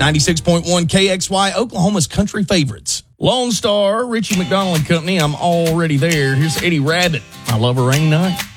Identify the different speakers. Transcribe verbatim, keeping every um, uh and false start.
Speaker 1: ninety-six point one K X Y, Oklahoma's country favorites. Lone Star, Richie McDonald and Company, I'm already there. Here's Eddie Rabbit. I love a rainy night.